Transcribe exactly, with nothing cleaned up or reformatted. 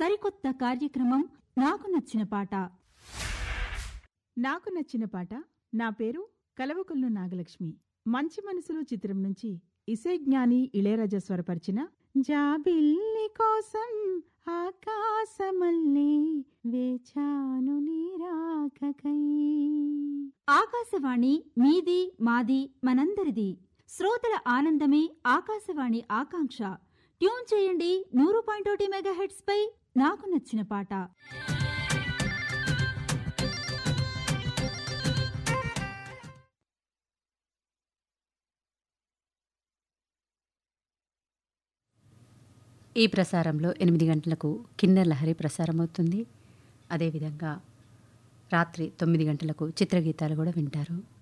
సరికొత్త కార్యక్రమం నాకు నచ్చిన పాట. నాకు నచ్చిన పాట. నా పేరు కలవకుల్లు నాగలక్ష్మి. మంచి మనసులు చిత్రం నుంచి ఇసైజ్ఞాని ఇళయరాజా స్వరపరిచిన జాబిల్లి కోసం ఆకాశమల్లే వేచాను నీరాకకై. ఆకాశవాణి మీది మాది మనందరిది. శ్రోతల ఆనందమే ఆకాశవాణి ఆకాంక్ష. ట్యూన్ చేయండి నూరు పాయింట్ ఒకటి మెగా హెడ్స్ పై నాకు నచ్చిన పాట. ఈ ప్రసారంలో ఎనిమిది గంటలకు కిన్నెర లహరి ప్రసారమవుతుంది. అదేవిధంగా రాత్రి తొమ్మిది గంటలకు చిత్రగీతాలు కూడా వింటారు.